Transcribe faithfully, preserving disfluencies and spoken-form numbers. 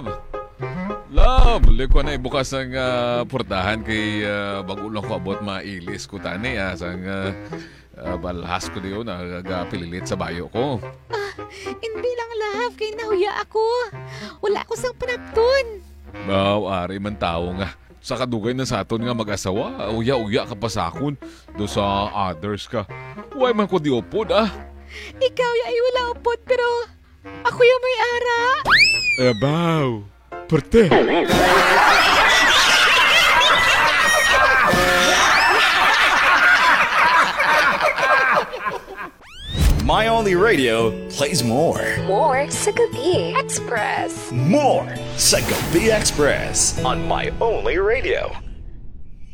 love. Love, liko na ibukas ang uh, portahan kay uh, bagulang ko abot mailis ko tani ah, sang uh, uh, balhas ko diyo na pililit sa bayo ko. Ah, hindi lang love, kay nahuya ako. Wala ko sang panagton. Baw, ari man tao nga. Sa kadugay na sa aton nga mag-asawa, uya-uya ka pa sakon. Do sa others ka. Huwag man ko di upod ah. Ikaw ya ay wala upod pero ako yung may ara. Abaw, parte. My Only Radio plays more. More sa Gabi Express. More sa Gabi Express on My Only Radio.